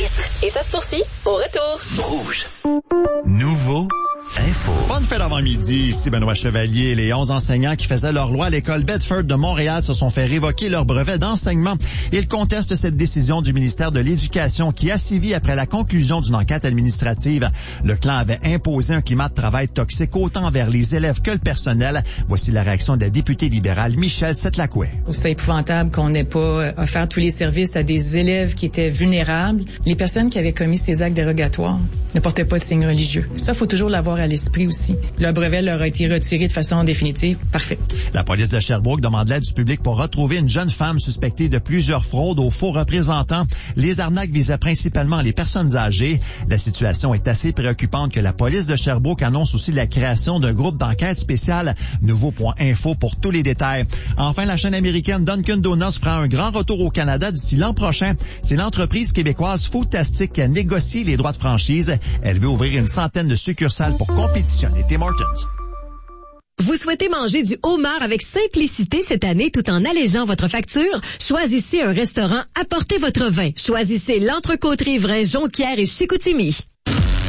Et ça se poursuit au retour. Rouge. Nouveau info. Bonne fête avant-midi, ici Benoît Chevalier. Les 11 enseignants qui faisaient leur loi à l'école Bedford de Montréal se sont fait révoquer leur brevet d'enseignement. Ils contestent cette décision du ministère de l'Éducation qui a sévi après la conclusion d'une enquête administrative. Le clan avait imposé un climat de travail toxique autant envers les élèves que le personnel. Voici la réaction de la députée libérale Michèle Setlacoué. C'est épouvantable qu'on n'ait pas offert tous les services à des élèves qui étaient vulnérables. Les personnes qui avaient commis ces actes dérogatoires ne portaient pas de signes religieux. Ça, faut toujours l'avoir à l'esprit aussi. Le brevet leur a été retiré de façon définitive. Parfait. La police de Sherbrooke demande l'aide du public pour retrouver une jeune femme suspectée de plusieurs fraudes aux faux représentants. Les arnaques visaient principalement les personnes âgées. La situation est assez préoccupante que la police de Sherbrooke annonce aussi la création d'un groupe d'enquête spéciale. Nouveau.info pour tous les détails. Enfin, la chaîne américaine Dunkin' Donuts prend un grand retour au Canada d'ici l'an prochain. C'est l'entreprise québécoise Foodtastic qui a négocié les droits de franchise. Elle veut ouvrir une centaine de succursales pour compétitionner Tim Hortons. Vous souhaitez manger du homard avec simplicité cette année tout en allégeant votre facture? Choisissez un restaurant, apportez votre vin. Choisissez l'Entrecôterie Vrin Jonquière et Chicoutimi.